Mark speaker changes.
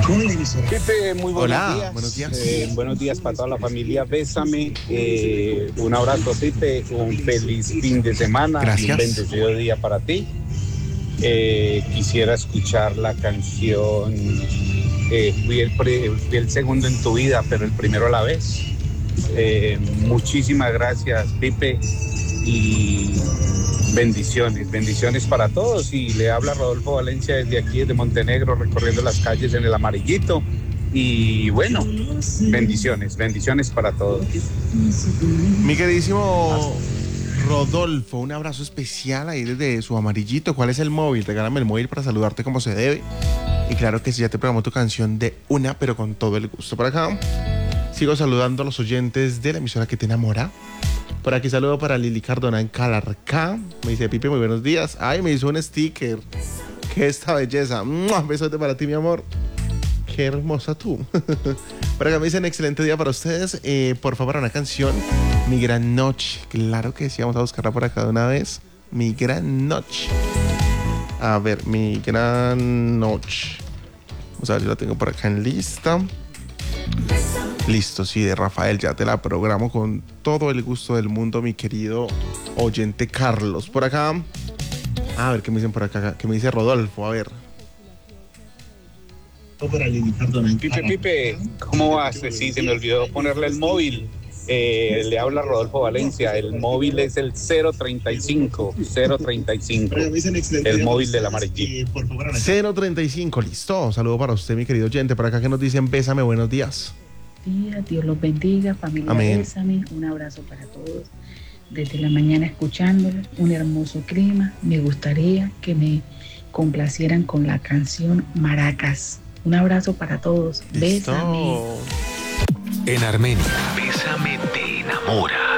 Speaker 1: Pepe, muy buenos
Speaker 2: Hola,
Speaker 1: días.
Speaker 2: buenos días.
Speaker 1: Buenos días para toda la familia. Bésame. Un abrazo, Pepe. Un feliz fin de semana.
Speaker 2: Gracias.
Speaker 1: Y un bendecido día para ti. Quisiera escuchar la canción. Fui el segundo en tu vida, pero el primero a la vez. Muchísimas gracias, Pepe. Y bendiciones para todos. Y le habla Rodolfo Valencia desde aquí, desde Montenegro, recorriendo las calles en el amarillito. Y bueno, bendiciones para todos.
Speaker 2: Mi queridísimo Rodolfo, un abrazo especial ahí desde su amarillito. ¿Cuál es el móvil? Regálame el móvil para saludarte como se debe. Y claro que sí, ya te programó tu canción de una, pero con todo el gusto. Por acá sigo saludando a los oyentes de la emisora que te enamora. Por aquí saludo para Lili Cardona en Calarcá. Me dice Pipe, muy buenos días. Ay, me hizo un sticker. Qué esta belleza. ¡Mua! Besote para ti, mi amor. Qué hermosa tú. Por acá me dicen excelente día para ustedes. Por favor, una canción. Mi gran noche. Claro que sí, vamos a buscarla por acá de una vez. Mi gran noche. A ver, mi gran noche. Vamos a ver si la tengo por acá en lista. Listo, sí, de Rafael, ya te la programo con todo el gusto del mundo, mi querido oyente Carlos. Por acá, a ver, ¿qué me dicen por acá? ¿Qué me dice Rodolfo? A ver.
Speaker 1: Pipe, ¿cómo vas? Sí, se me olvidó ponerle el móvil. Le habla Rodolfo Valencia. El móvil es el 035. El móvil del amarillito.
Speaker 2: 035, listo. Saludo para usted, mi querido oyente. Por acá que nos dicen, bésame, buenos días.
Speaker 3: Dios los bendiga, familia.
Speaker 2: Amén.
Speaker 3: Bésame, un abrazo para todos. Desde la mañana escuchándolos, un hermoso clima. Me gustaría que me complacieran con la canción Maracas. Un abrazo para todos.
Speaker 2: Listo.
Speaker 3: Bésame.
Speaker 4: En Armenia, Bésame te enamora.